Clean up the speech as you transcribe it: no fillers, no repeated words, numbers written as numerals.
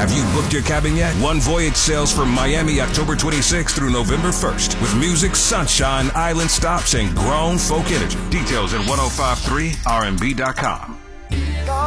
Have you booked your cabin yet? One Voyage sails from Miami October 26th through November 1st with music, sunshine, island stops, and grown folk energy. Details at 1053rnb.com.